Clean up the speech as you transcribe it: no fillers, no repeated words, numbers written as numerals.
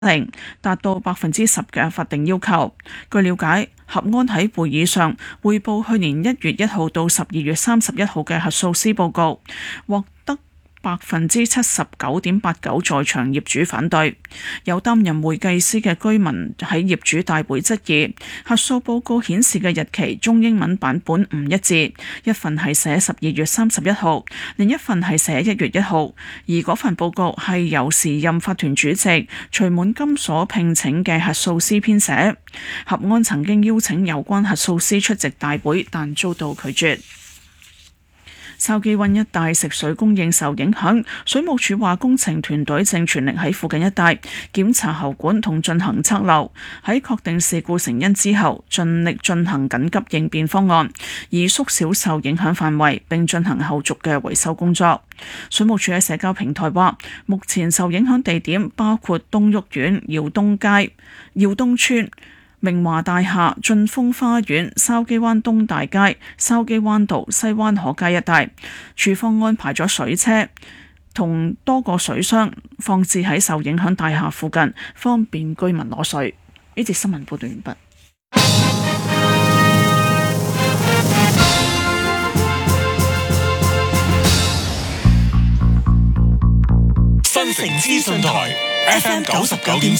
令，達到10%嘅法定要求。據了解，合安喺會議上匯報去年1月1號到12月31號嘅核數師報告，獲得79.89%在場業主反對。有擔任會計師嘅居民喺業主大會質疑核數報告顯示嘅日期中英文版本唔一致，一份係寫12月31號，另一份係寫1月1號，而嗰份報告係由時任法團主席徐滿金所聘請嘅核數師編寫。合安曾經邀請有關核數師出席大會，但遭到拒絕。筲箕灣一帶食水供應受影響，水務署話工程團隊正全力喺附近一帶檢查喉管同進行測漏，喺確定事故成因之後，盡力進行緊急應變方案，以縮小受影響範圍，並進行後續嘅維修工作。水務署喺社交平台話，目前受影響地點包括東屋苑、耀東街、耀東村、明華大廈、晉峰花園、筲箕灣東大街、筲箕灣道、西灣河街一帶。署方安排咗水車同多個水箱放置喺受影響大廈附近，方便居民攞水。呢節新聞報道完畢。 新城資訊台 FM 99.7